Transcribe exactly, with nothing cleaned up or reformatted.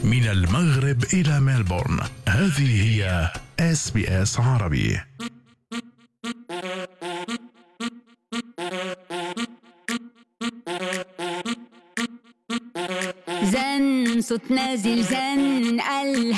من المغرب إلى ملبورن، هذه هي إس بي إس عربي. زن صوت نازل زن